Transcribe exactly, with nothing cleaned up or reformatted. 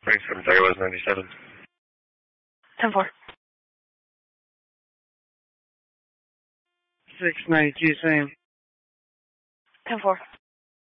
Thanks from Tiger West ninety-seven. ten four. six ninety-two, same. ten four.